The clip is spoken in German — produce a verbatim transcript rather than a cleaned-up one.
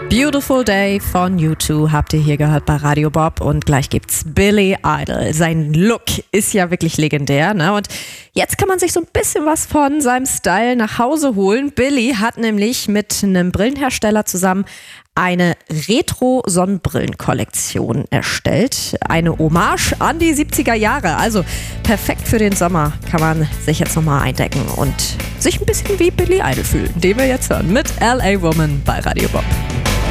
Beautiful Day von U zwei habt ihr hier gehört bei Radio Bob und gleich gibt's Billy Idol. Sein Look ist ja wirklich legendär, ne? Und jetzt kann man sich so ein bisschen was von seinem Style nach Hause holen. Billy hat nämlich mit einem Brillenhersteller zusammen eine Retro-Sonnenbrillenkollektion erstellt. Eine Hommage an die siebziger Jahre. Also perfekt für den Sommer kann man sich jetzt nochmal eindecken und sich ein bisschen wie Billy Idol fühlen, den wir jetzt hören mit L A Woman bei Radio Bob.